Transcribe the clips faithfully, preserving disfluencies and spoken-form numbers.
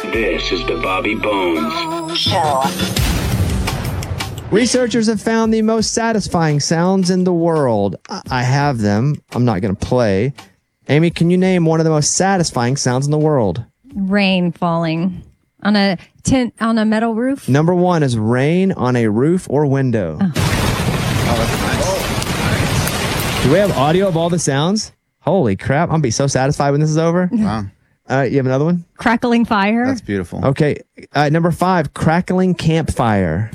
This is the Bobby Bones Show. Researchers have found the most satisfying sounds in the world. I I have them. I'm not going to play. Amy, can you name one of the most satisfying sounds in the world? Rain falling on a tent on a metal roof. Number one is rain on a roof or window. Oh. Oh, that's nice. Oh, Do we have audio of all the sounds? Holy crap. I'm going to be so satisfied when this is over. nice. Wow. Uh, you have another one? Crackling fire. That's beautiful. Okay. Uh, number five, crackling campfire.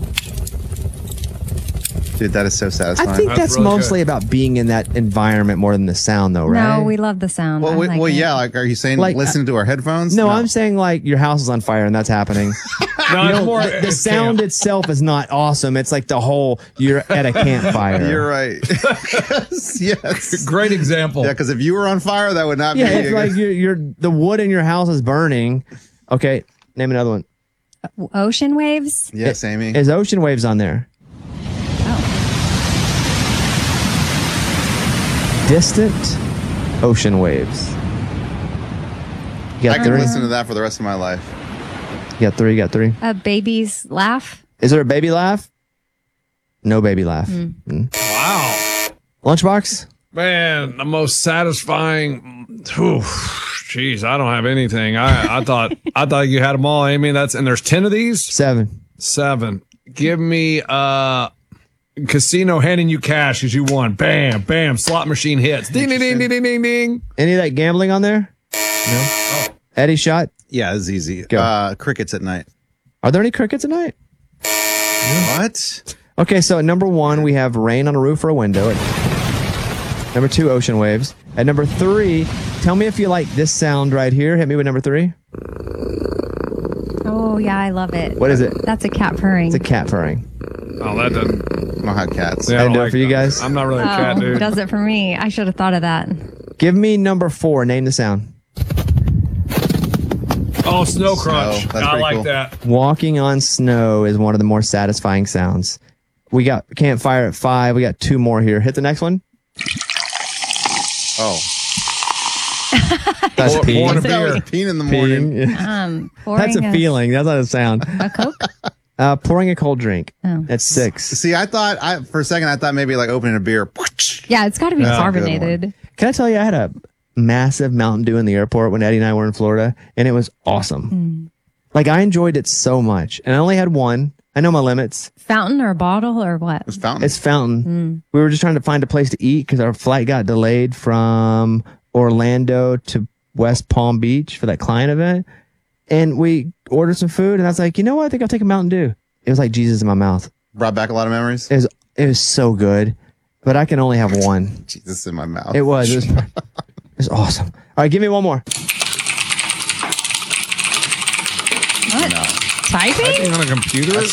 Dude, that is so satisfying. I think that's, That's really mostly about being in that environment more than the sound, though, right? No, we love the sound. well, I we, like well it. yeah. Like, are you saying Like, listen to our headphones? No, I'm saying like your house is on fire and that's happening. No, You it's know, more, the, the sound itself is not awesome. It's like the whole you're at a campfire. You're right. yes. Great example. Yeah, because if you were on fire, that would not Yeah, be. it's like you're, you're the wood in your house is burning. Okay, name another one. Ocean waves. yes, Amy. Is Ocean Waves on there? Distant ocean waves. You I got could three. listen to that for the rest of my life. You got three. You got three. A baby's laugh. Is there a baby laugh? No baby laugh. Mm. Wow. Lunchbox. Man, the most satisfying. Whew, Jeez, I don't have anything. I, I thought I thought you had them all, Amy. That's and there's ten of these. Seven. Seven. Give me uh casino handing you cash as you won. Bam, bam. Slot machine hits. Ding, ding, ding, ding, ding, ding, ding. Any of that gambling on there? No. Eddie shot. Yeah, it's easy. Go. Uh, crickets at night. Are there any crickets at night? What? Okay, so at number one, we have rain on a roof or a window. At number two, ocean waves. At number three, tell me if you like this sound right here. Hit me with number three. Oh yeah, I love it. What is it? That's a cat purring. It's a cat purring. Oh, that doesn't. I don't have cats. Yeah, I don't do it for you guys. I'm not really a cat Oh, dude. does it for me. I should have thought of that. Give me number four. Name the sound. Oh, snow crunch. Snow. That's I pretty like cool. that. Walking on snow is one of the more satisfying sounds. We got campfire at five. We got two more here. Hit the next one. Oh. That's Pour- peeing. pouring a That was beer. peeing in the morning. Peeing. Um, pouring That's a feeling. That's not a sound. A Coke. Uh, pouring a cold drink. Oh. That's six. See, I thought I for a second I thought maybe like opening a beer. Yeah, it's got to be Yeah, carbonated. Can I tell you, I had a massive Mountain Dew in the airport when Eddie and I were in Florida, and it was awesome. Mm. Like, I enjoyed it so much. And I only had one. I know my limits. Fountain or bottle or what? It's fountain. It's Fountain. Mm. We were just trying to find a place to eat because our flight got delayed from Orlando to West Palm Beach for that client event. And we ordered some food, and I was like, you know what? I think I'll take a Mountain Dew. It was like Jesus in my mouth. Brought back a lot of memories. It was, it was so good, but I can only have one. Jesus in my mouth. It was. It was, it was awesome. All right, give me one more. What? Typing? Typing on a computer? That's